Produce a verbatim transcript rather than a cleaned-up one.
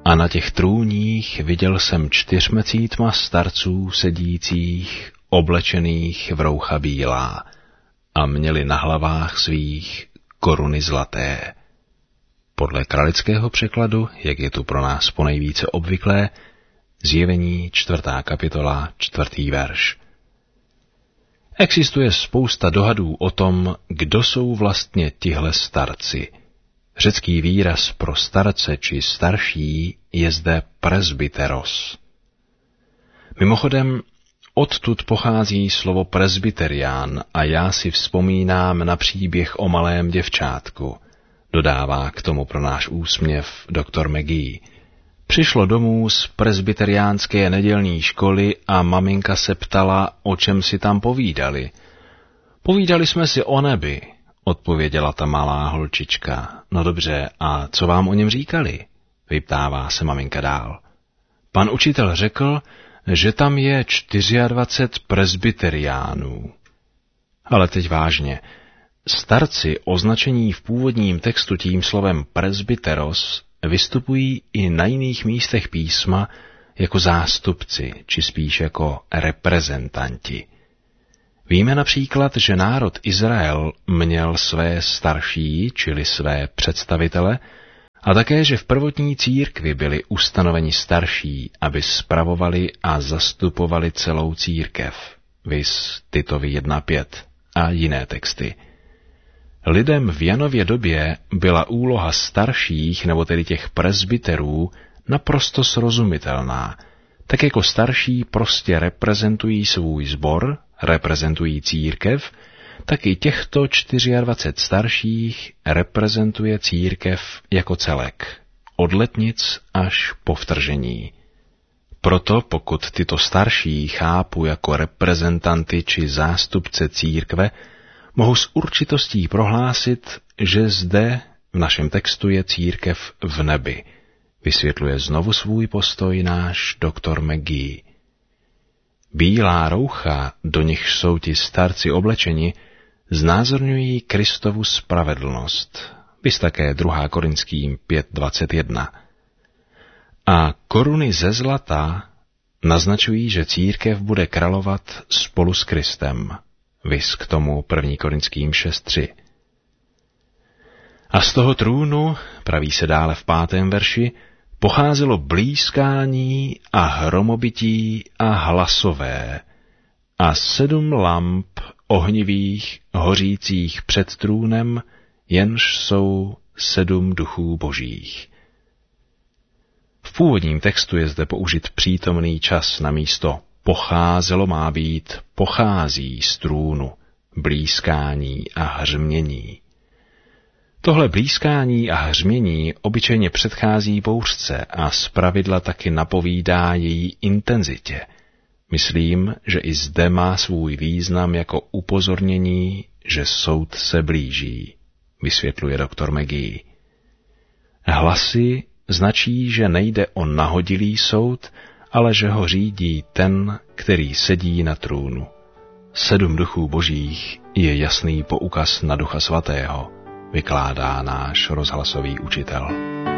A na těch trůních viděl jsem čtyřmecítma starců sedících, oblečených v roucha bílá, a měli na hlavách svých koruny zlaté. Podle kralického překladu, jak je tu pro nás ponejvíce obvyklé, Zjevení čtvrtá kapitola, čtvrtý verš. Existuje spousta dohadů o tom, kdo jsou vlastně tihle starci. Řecký výraz pro starce či starší je zde presbyteros. Mimochodem, odtud pochází slovo presbyterián a já si vzpomínám na příběh o malém děvčátku. Dodává k tomu pro náš úsměv doktor McGee. Přišlo domů z presbyteriánské nedělní školy a maminka se ptala, o čem si tam povídali. Povídali jsme si o nebi, odpověděla ta malá holčička. No dobře, a co vám o něm říkali? Vyptává se maminka dál. Pan učitel řekl, že tam je dvacet čtyři presbyteriánů. Ale teď vážně. Starci, označení v původním textu tím slovem presbyteros, vystupují i na jiných místech písma jako zástupci, či spíš jako reprezentanti. Víme například, že národ Izrael měl své starší, čili své představitele, a také, že v prvotní církvi byli ustanoveni starší, aby spravovali a zastupovali celou církev, viz Titovi jedna pět a jiné texty. Lidem v Janově době byla úloha starších, nebo tedy těch presbyterů, naprosto srozumitelná, tak jako starší prostě reprezentují svůj sbor, reprezentují církev, tak i těchto dvacet čtyři starších reprezentuje církev jako celek, od letnic až po vtržení. Proto pokud tyto starší chápu jako reprezentanty či zástupce církve, mohu s určitostí prohlásit, že zde v našem textu je církev v nebi, vysvětluje znovu svůj postoj náš doktor McGee. Bílá roucha, do nichž jsou ti starci oblečeni, znázorňují Kristovu spravedlnost, viz také druhá Korinským pět dvacet jedna. A koruny ze zlata naznačují, že církev bude královat spolu s Kristem, viz k tomu první Korinským šest tři. A z toho trůnu, praví se dále v pátém verši, pocházelo blízkání a hromobití a hlasové a sedm lamp ohnivých, hořících před trůnem, jenž jsou sedm duchů božích. V původním textu je zde použit přítomný čas na místo pocházelo má být pochází z trůnu, blízkání a hřmění. Tohle blízkání a hřmění obyčejně předchází bouřce a zpravidla taky napovídá její intenzitě. Myslím, že i zde má svůj význam jako upozornění, že soud se blíží, vysvětluje doktor McGee. Hlasy značí, že nejde o nahodilý soud, ale že ho řídí ten, který sedí na trůnu. Sedm duchů božích je jasný poukaz na Ducha svatého, vykládá náš rozhlasový učitel.